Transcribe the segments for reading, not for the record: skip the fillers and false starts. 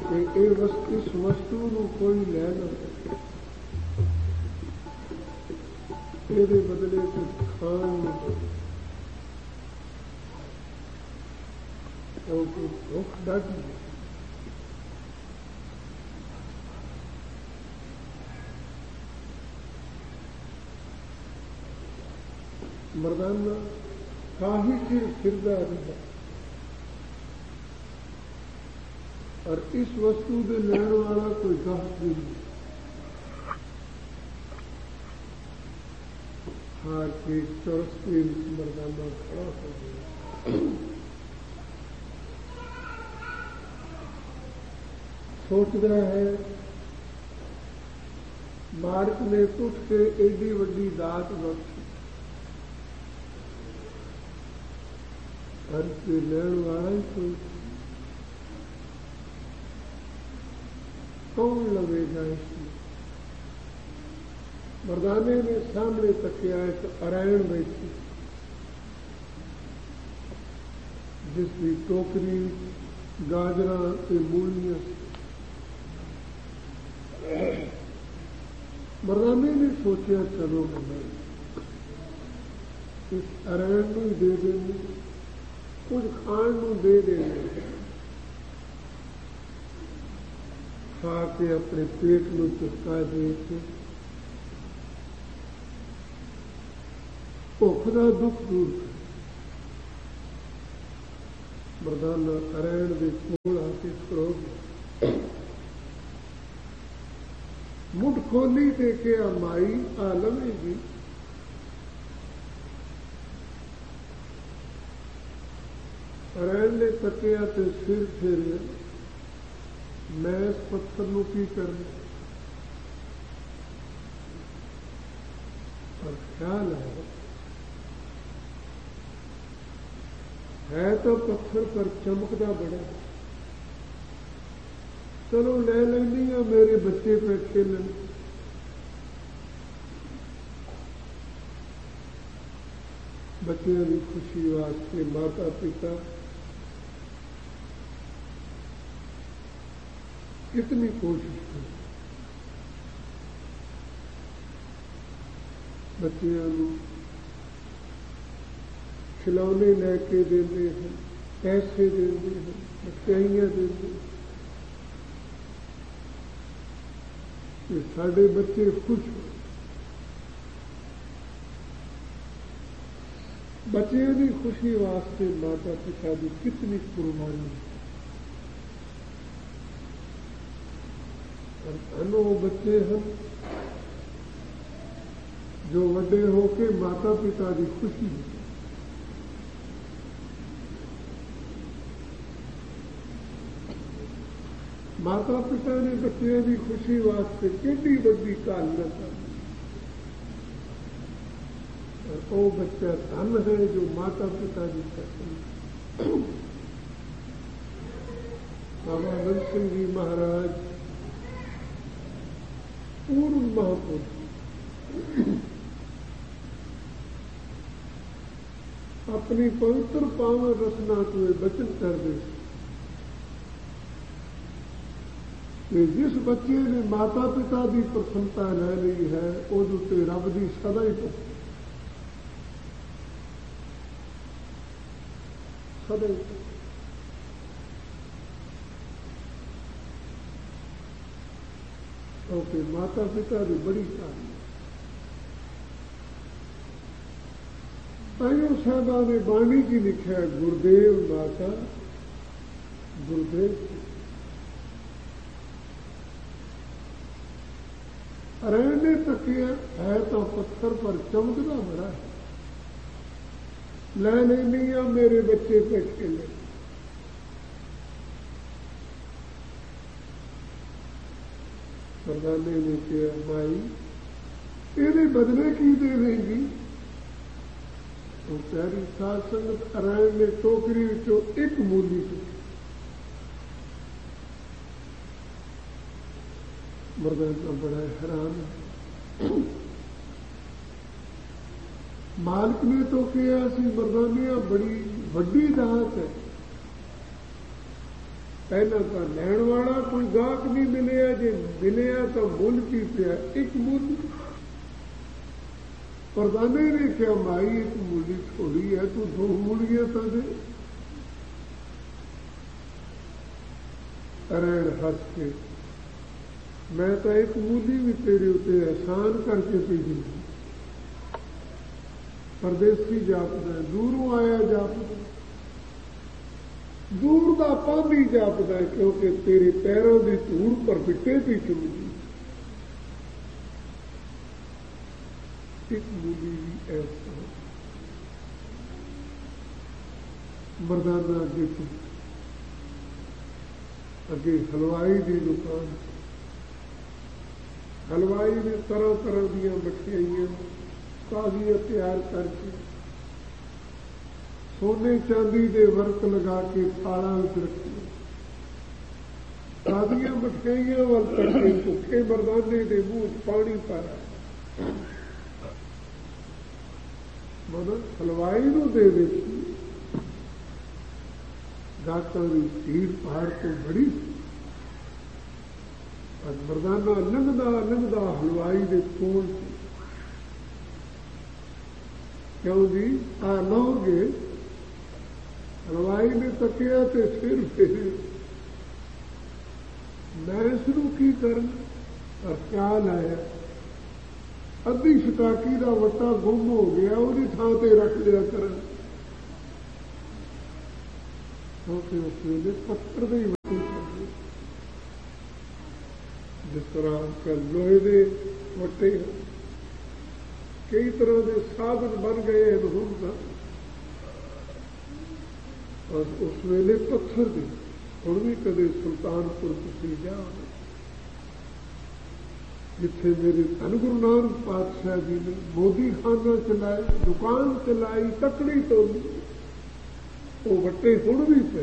कि इस वस्तु ਨੂੰ कोई ਲੈ ना सके, ਇਹਦੇ बदले कुछ खाण ਨੂੰ ਉਹ ਭੁੱਖ ਡਾਢੀ ਹੈ। मर्दाना काफी चिर फिरदा रहा और इस वस्तु के लैन वाला कोई गाहक नहीं। हार के चौरस के मर्दाना खड़ा हो गया, सोच रहा है मार्क ने उठ के एडी वड्डी दात बख्शी, हर के लैन वाला ही कोई कौन लगेगा इसमें। मर्दाने ने सामने तकिया एक अरायण बैठी, जिसकी टोकरी गाजरा के मूलियां। मर्दाने ने सोचा चलो मैं इस अरायण को ही दे देंगे, कुछ खाण ਨੂੰ दे देंगे, खा के अपने पेट में चुटका दे के भुख का दुख दूर कर। मर्दाना अरैण के कोल आके खड़ो गया, मुठ खोली दे के आ माई आ लवेगी। अरैण ने तकिया ते सिर फेरे, मैं इस पत्थर ਨੂੰ की करना। और ख्याल है तो पत्थर पर चमकदा बड़ा, चलो ले लेनी है, मेरे बच्चे पे खेलन। बच्चों की खुशी वास्ते माता पिता कितनी कोशिश की, बच्चों को खिलौने लैके देते हैं, पैसे देते हैं, मिठाइयां देते हैं, कि साढ़े बच्चे खुश हो। बच्चों की खुशी वास्ते माता पिता की कितनी कुर्बानी। अनो बच्चे हैं जो वड्डे होके माता पिता की खुशी है। माता पिता ने बच्चों की खुशी वास्ते केडी वड्डी कालना कर, और वो बच्चा धन है जो माता पिता की करते। बाबा नंद सिंह जी महाराज पूर्व महापुरुष अपनी पवित्र पावन रचना को वचन कर दे कि जिस बच्चे ने माता पिता की प्रसन्नता ले ली है, उससे रब की सदा ही सदा ही। क्योंकि माता पिता की बड़ी कहानी। ताइयों साहबा ने बाणी की लिखा, गुरुदेव माता गुरुदेव। रहने तकिया है तो पत्थर पर चमकना बड़ा है, ले लेनी है, मेरे बच्चे पे खेले। मर्दाने ने कहा, माई ਇਹਦੇ बदले की दे देंगी? तो प्यारी साध संगत अरायण ने टोकरी विचों एक मूली चुकी। मर्दाना बड़ा हैरान है। मालिक ने तो कहा सी, मर्दानिया बड़ी वड्डी दात है, पहला तो लैण वाला कोई गाहक नहीं मिले, जे मिले तो मुल की पिया एक मूली। प्रधाने ने क्या माई एक मूली थोड़ी है, तू 2 मूलियां तो दे। अरैण हंस के, मैं तो एक मूली भी तेरे उत्ते एहसान करके पी दी। परदेसी जापदा, दूरों आया जापदा, दूर का पानी जापदा, क्योंकि तेरे पैरों की धूड़ पर बिटे भी चुमदी। एक मूली भी ऐसा मर्दाना अगे हलवाई की दुकान, हलवाई ने तरह तरह दी मठियाइयां ताजियां तैयार करके सोने चांदी के वर्क लगा के थाला रखी, ताजियां मठियाइयां वाल करके भुखे मर्दाने के मुंह पानी पाया। मतलब हलवाई नूं दे देखी गाहकां दी भीड़ पहाड़ तो बड़ी सी। मर्दाना लंघदा लंघदा हलवाई के कोल, क्यों जी आ लोगे? हलवाई ने तकिया ते सिर फेरे, मैं इसनूं की करना? ख्याल आया अद्धी शताकी का वट्टा गुम हो गया, उसकी थां ते रख लिया कर। क्योंकि उस वेले पत्थर के वट्टे चलते, जिस तरह आजकल लोहे के वट्टे कई तरह के साधन बन गए हैं हुण तां, और उस वेले पत्थर के। हुण भी कदे सुल्तानपुर तुसीं जाओ, जिथे मेरे धन गुरु नानक पातशाह जी ने मोदी खाना चलाए, दुकान चलाई, तकड़ी तोली, वो वट्टे हुण भी पे।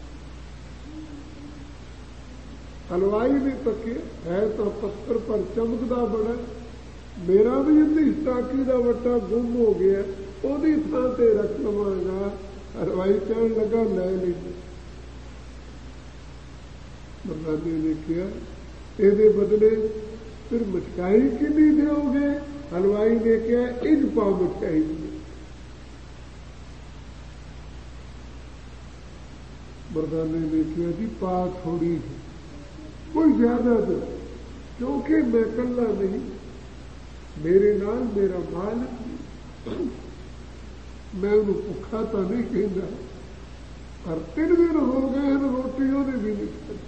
हलवाई ने तके है तो पत्थर पर चमकदा बड़ा, मेरा भी अद्धी स्टाकी का वट्टा गुम हो गया, ओदी थां ते रख लवांगा। हलवाई कहन लगा ले लीजिए। मर्दाने ने कहा ਇਹਦੇ बदले फिर मिठाई कितनी दोगे? हलवाई ने कहा 1 पाव मिठाई। मर्दाने ने कहा जी पा थोड़ी है, कोई ज्यादा दो, क्योंकि मैं कल्ला नहीं, मेरे नाल मेरा मालिक, मैं उन्हें भुखा तो नहीं कहना। पर 3 दिन हो गए रोटियों ने भी नहीं खाई,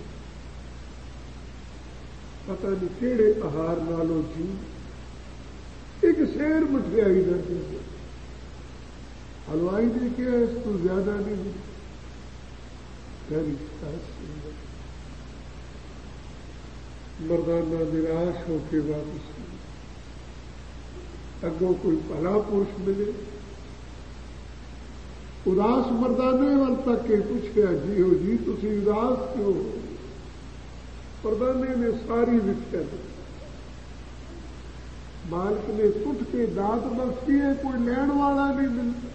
पता नहीं केड़े आहार नालों जी एक शेर मठियाई दे दे। हलवाई ने कहा इस तो ज्यादा नहीं। मर्दाना निराश होके वापस अगों कोई भला पुरुष मिले, उदास मर्दाने वाल तक के पूछया जी हो जी तुसी उदास क्यों? प्रधाने ने सारी विख्या दी। मालिक ने सुट के दात बख्शी है, कोई लैण वाला नहीं मिलता।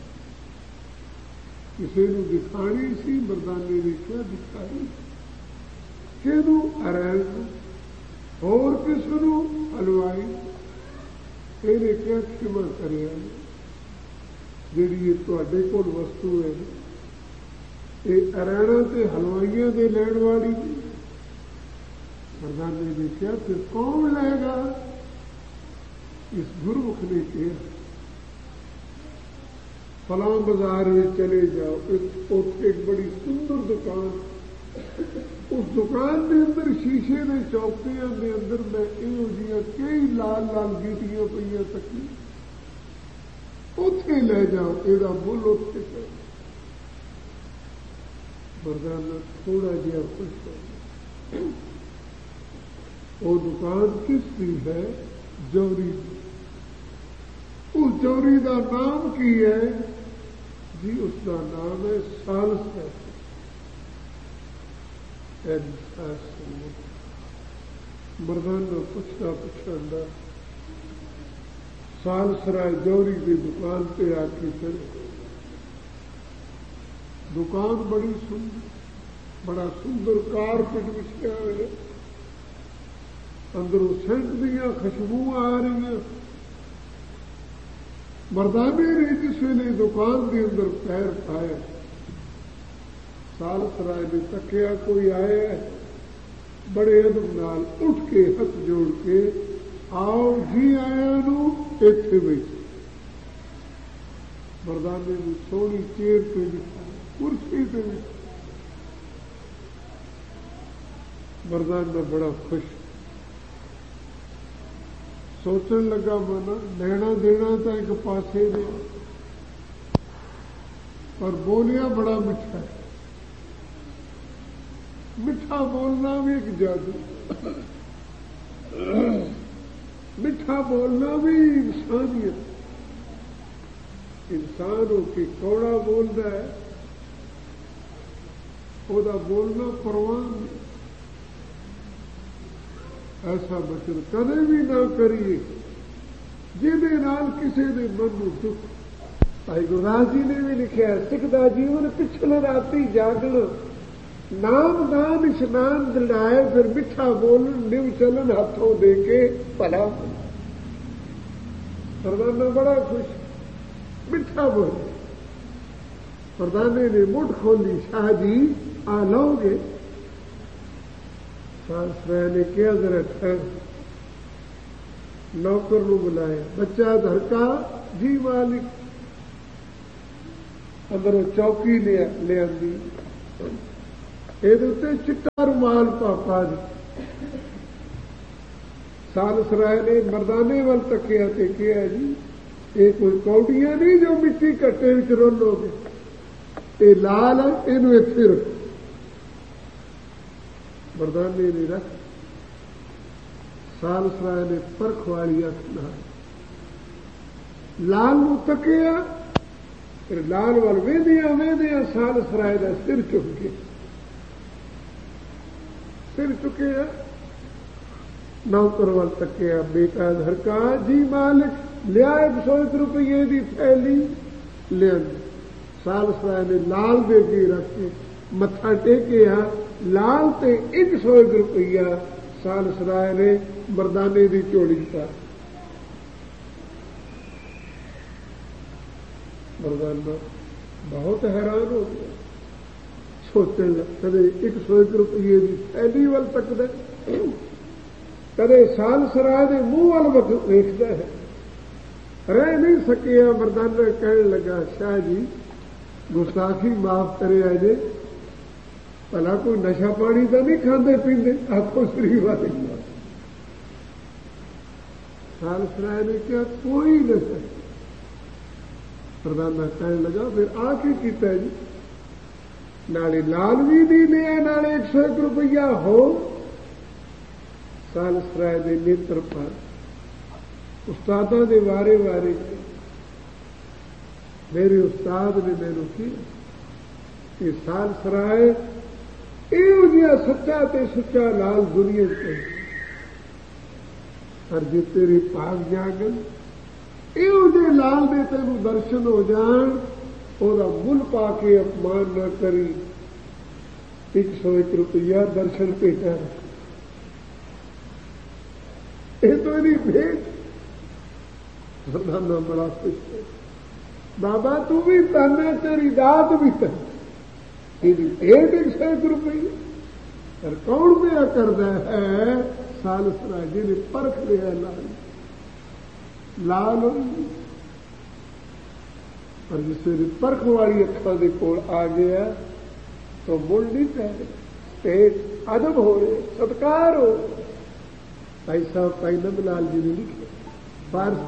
किसी को दिखानी सी, मर्दाने ने क्या दिखाई? किनू? अरैण को। और किसनू? हलवाई। इन्हें क्या क्षमा करे जिहड़ी ये तुहाडे कोल वस्तु है, ये अरैणा ते हलवाइयां दे लैण वाली। मर्दाने ने कहा फिर कौन लेगा? इस गुरमुख ने कहा फलां बाजार में चले जाओ, एक बड़ी सुंदर दुकान, उस दुकान के अंदर शीशे के चौकियां के अंदर मैं इहो कई लाल लाल गीटियां पईयां तकी, उत्थे ले जाओ, एदा मुल उत्थे कर। मर्दाना थोड़ा जिहा खुश हो। वो दुकान किसकी है? जौहरी। उस जौहरी का नाम की है जी? उसका नाम है सालसा। मर्दाना पुछदा पुछांदा सालसराय जौहरी की दुकान पे आके चले। दुकान बड़ी सुंदर, बड़ा सुंदर कारपेट बिछा है, अंदरों सेंट दियां खुशबू आ रही। मर्दाने ने जिस वेले दुकान के अंदर पैर पाया, सालसराय ने तकिया कोई आया, बड़े अदब नाल उठ के हथ जोड़ के आओ जी आया नू इत्थे बैठ। मर्दाने ने सोहनी चेयर पे बिठाया, कुर्सी पे बिठाया। मर्दाना बड़ा खुश, सोचन लगा मना लेना देना तो एक पासे ने, पर बोलिया बड़ा मिठा है। मिठा बोलना भी एक जादू, मिठा बोलना भी इंसानियत। इंसान होके कौड़ा बोलता है, ओदा बोलना परवाह नहीं। ऐसा वचन कदे भी ना करिए जिहदे नाल किसी के मन में दुख। भाई गुरदास जी ने भी लिखा, सिख दा जीवन पिछले राती जागण, नाम दान इशनान दृढ़ाए, फिर मिठा बोलन निव चलन हाथों दे के भला। परदाना बड़ा खुश, मिठा बोले। परदाने ने मुठ खोली, शाह जी आ लोगे? सालसराय ने क्या जरा ठहर, नौकर नू बुलाया, बच्चा धरका जी मालिक। अंदरों चौकी ले आंदी, ਇਹਦੇ ਉੱਤੇ चिट्टा रुमाल पापा जी। सालसराय ने मर्दाने वाल तकिया ते कहा, जी ये कोई कौड़ियां नहीं जो मिट्टी कट्टे विच रोलोगे, ये लाल है, इनू इत्थे रखो। मर्दाने ने रख, सालसराय ने परख वाली अख नाल लाल नू तकिया, फिर लाल वाल वेंदियां वेंदियां सालसराय दा सिर झुक गया। सिर चुके, नौकर वाल तकिया, बेटा धरका जी मालिक, लिया 101 रुपये की थैली लिया। सालसराय ने लाल दे के रख के मत्था टेकिया, लाल ते 101 रुपया सालसराय ने मर्दाने की झोली पा। मर्दाना बहुत हैरान हो गया, सोचन कदे 101 रुपये की थैली वाल तकदा, कदे सालसराय के मुंह वाल वेखदा है। रह नहीं सकिया, मर्दाना कहने लगा, शाह जी गुस्ताखी माफ करे अजे, भला कोई नशा पानी तो नहीं खाते पीते? आखो शरीफ वाले। सालसराय ने क्या कोई नशा? मर्दाना कहने लगा, फिर आके किया जी, नाले लाल भी नहीं लिया, नाले 101 रुपया हो। सालसराय के नेत्र पर उस्तादा के वारे वारे, मेरे उस्ताद ने मैनू किया कि सालसराय इहो जिहा सच्चा ते सुच्चा लाल दुनिया च, पर जे तेरे भाग जागन इहो जे लाल दे तेनू दर्शन हो जान, ओदा मुल पा के अपमान न करी। 101 रुपया दर्शन भेटा, ये तो नहीं भेंट। मर्दाना बड़ा खुश है, बाबा तू भी धन है, तेरी दात भी धन, तेरी भेंट 101 रुपये। पर कौन दिया करता है? सालसराय जी ने परख लिया लाल लाल, पर जिससे परख वाली अखा के कोल आ गया तो मुड़ नहीं पै रहे, पेट अदब हो रहे, सत्कार हो। भाई साहब भाई नंद लाल जी ने लिखे,